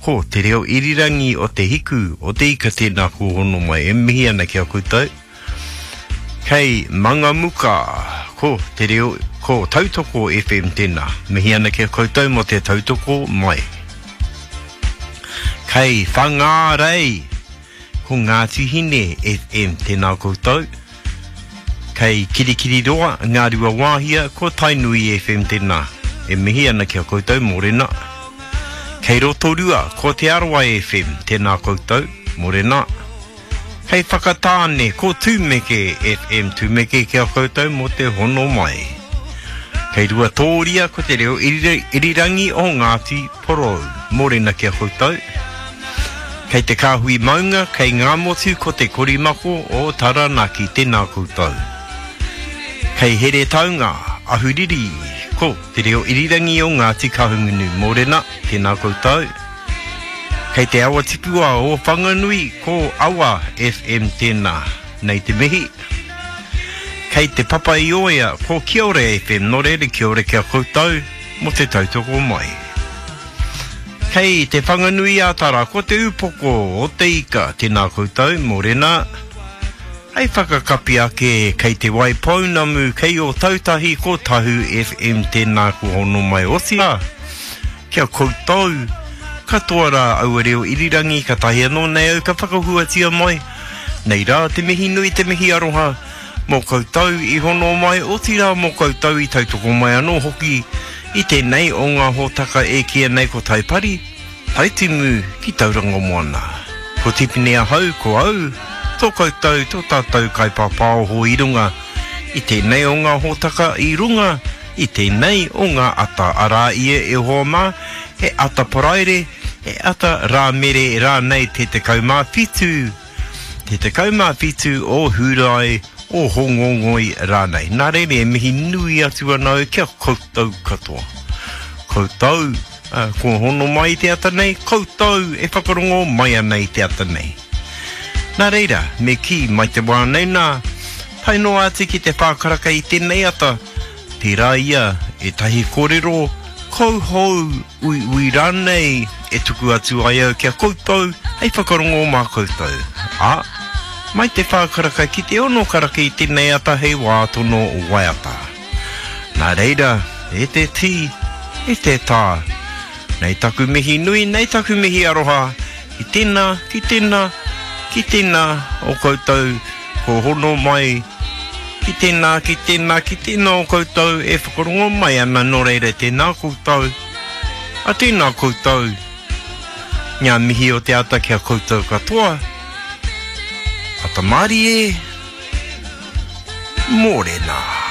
Ko te reo irirangi o te hiku o te ika tēnā ku hono mai e mihi ana ki a koutou. Kei Mangamuka, ko te reo, ko Tautoko FM tēnā, mihi ana ki a koutou mo te Tautoko mai. Kei Whangarei, ko Ngāti Hine FM tēnā koutou. Kei Kirikiriroa, Ngāriwa Wāhia, ko Tainui FM tēnā, e mihi ana ki a koutou morena. Kei Rotorua, ko te Arawa FM, tēnā koutou, morena. Kei Whakatāne, ko Tūmeke FM, Tūmeke ki a koutou mo te hono mai. Kei Ruatoria, ko te reo irirangi o Ngāti Porou, morena ki a koutou. Kei te Kāhui Maunga, kei Ngamotu, ko te Korimako o Taranaki, tēnā koutou. Kei Here Taunga, Ahuriri, ko te reo irirangi o Ngāti Kahungunu, morena, tēnā koutou. Kei te Awa Tipua o Whanganui, ko Awa FM tēnā, nei te mihi. Kei te Papa Ioia, ko Kiore FM, no reere Kiore kia koutou, mo te Tautoko mai. Kei te Whanganui Atara, ko te Upoko o te Ika, tēnā koutou, morena. Hei whakakapi ake kei te Waipounamu, kei o Tautahi ko Tahu FM tēnā ku hono mai osia. Kia koutou, katoa rā aua reo irirangi ka tahi anō nei au ka whakahuatia mai. Nei rā te mihi nui te mihi aroha, mō koutou i hono mai oti rā mō koutou i Tautoko mai anō hoki i tēnei o ngā hōtaka e kia nei ko taipari, taitimu ki tauranga moana. Ko tipinea hau ko au, tō koutou, tō tātou kai pāpāo ho i runga, i tēnei o ngā hōtaka i runga, i tēnei o ngā ata ara ia e hoa mā, he ata paraire, he ata rā mere rā nei te kaumā whitu, te kaumā whitu o hurai, o hongongoi rā nei. Nā reire e mihi nui atu anau kia koutou katoa. Koutou, ko hono mai te ata nei, koutou e whakarongo mai anei te ata nei. Nā reira, me ki mai te wā nei nā, pai no ati ki te whākaraka i tēnei ata, te rā ia e tahi kōrero, kouhou, ui rānei, e tuku atu ai au kia koutou, hei whakarongo mā koutou. Mai te whākaraka ki te ono karaka i tēnei ata hei wā tono o waiata. Nā reira, e te tī, e te tā, nei taku mihi nui, nei taku mihi aroha, i tēnā, ki tēnā, ki tēnā o koutou, ko hono mai, ki tēnā, ki tēnā, ki tēnā o koutou, e whakarongo mai ana no reire tēnā koutou. A tēnā koutou, ngā mihi o te ata kia koutou katoa. Ata mari e, morena.